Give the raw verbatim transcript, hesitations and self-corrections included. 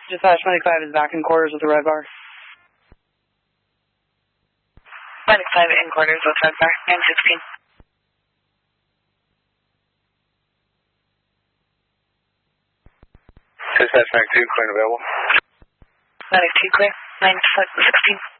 Dispatch Medic five is back in quarters with the red bar. Medic five in quarters with red bar, nine sixteen. Dispatch Medic two, clear and available. Medic two clear, nine sixteen.